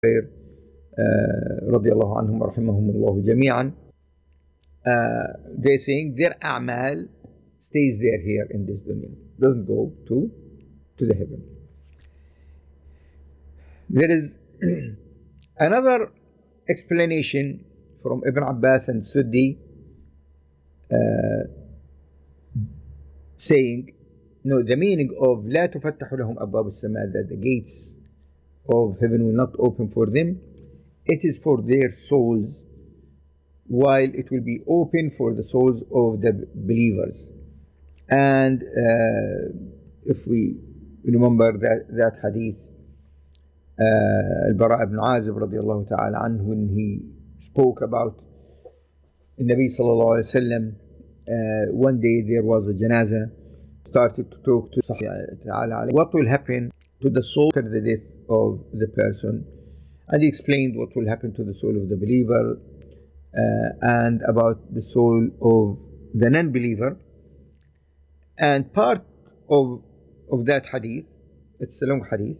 رضي الله عنهم ورحمهم الله جميعا. They're saying their a'mal stays there here in this dunya, doesn't go to the heaven. There is another explanation from Ibn Abbas and Suddi saying, no, the meaning of لا تفتح لهم أبواب السماء, that the gates of heaven will not open for them, it is for their souls, while it will be open for the souls of the believers. And if we remember that hadith, Al-Bara ibn Azib radiallahu ta'ala anhu, when he spoke about the Nabi sallallahu alayhi wa sallam, one day there was a janazah, started to talk to ta'ala what will happen to the soul after the death of the person, and he explained what will happen to the soul of the believer and about the soul of the non-believer. And part of that hadith, it's a long hadith,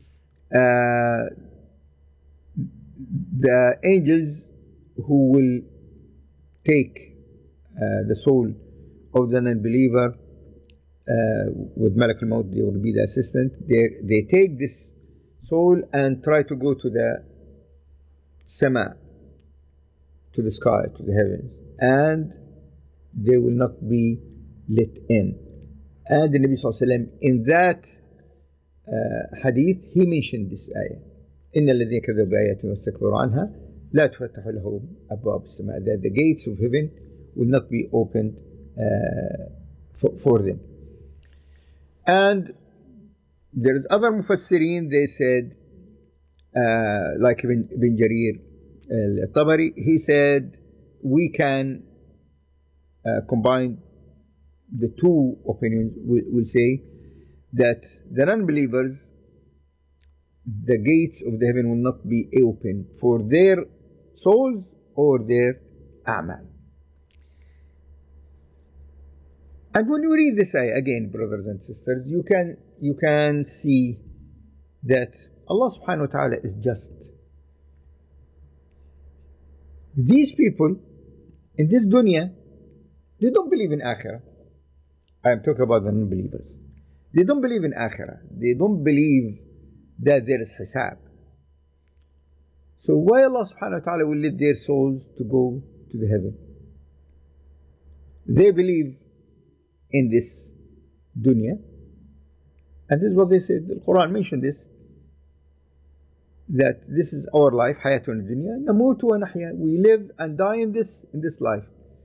the angels who will take the soul of the non-believer with Malak al-Maut, they will be the assistant. They take this soul and try to go to the sama, to the sky, to the heavens, and they will not be let in. And the Nabi sallallahu alaihi wasallam, in that hadith, he mentioned this ayah, إن الذين كذبوا بآياتنا واستكبروا عنها لا تفتح لهم أبواب السماء, that the gates of heaven will not be opened for them. And there is other mufassirin, they said, like Ibn Jarir al-Tabari, he said we can combine the two opinions. We'll say that the non-believers, the gates of the heaven will not be open for their souls or their a'mal. And when you read this ayah again, brothers and sisters, you can see that Allah subhanahu wa ta'ala is just. These people in this dunya, they don't believe in akhirah. I am talking about the non-believers. They don't believe in akhirah. They don't believe that there is hisab. So why Allah subhanahu wa ta'ala will let their souls to go to the heaven? They believe in this dunya, and this is what they said. The Quran mentioned this, that this is our life, hayatun dunya, namutu wa nahya. We live and die in this life.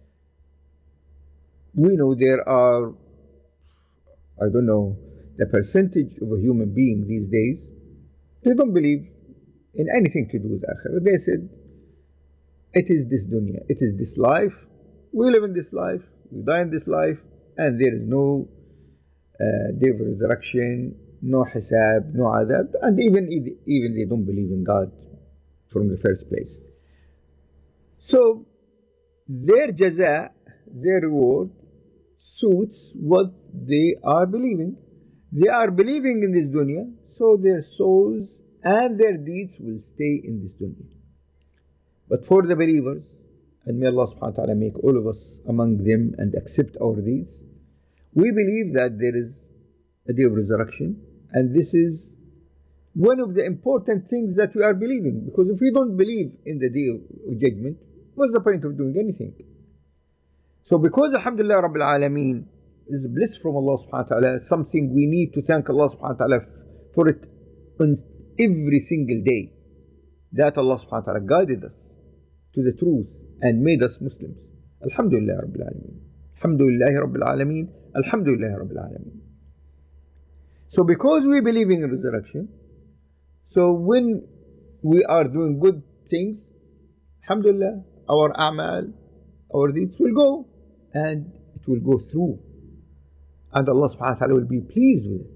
We know there are, I don't know, the percentage of a human being these days, they don't believe in anything to do with akhirah. They said, it is this dunya, it is this life, we live in this life, we die in this life, and there is no day of resurrection, no hisab, no adab, and even they don't believe in God from the first place. So their jaza, their reward, suits what they are believing. They are believing in this dunya, so their souls and their deeds will stay in this dunya. But for the believers, and may Allah subhanahu wa ta'ala make all of us among them and accept our deeds, we believe that there is a day of resurrection, and this is one of the important things that we are believing, because if we don't believe in the day of judgment, what's the point of doing anything? So because alhamdulillah Rabbil Alameen is bliss from Allah subhanahu wa ta'ala, something we need to thank Allah subhanahu wa ta'ala for it on every single day, that Allah subhanahu wa ta'ala guided us to the truth and made us Muslims. Alhamdulillah Rabbil Alameen. Alhamdulillah Rabbil Alameen. Alhamdulillah Rabbil Alameen. So because we believe in resurrection, so when we are doing good things, alhamdulillah, our a'mal, our deeds will go, and it will go through, and Allah subhanahu wa ta'ala will be pleased with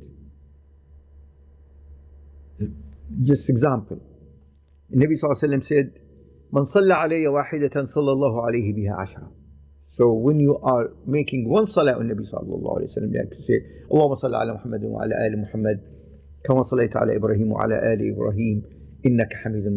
it. Just example, Nabi sallallahu alayhi wa sallam said, Man salla alayya wahidatan sallallahu alayhi biha ashra. So when you are making one salah on Nabi sallallahu alayhi wa sallam, you have to say, Allahumma salli ala Muhammadin wa ala ali Muhammad, kama sallaita ala Ibrahim wa ala ali Ibrahim, innaka hamidun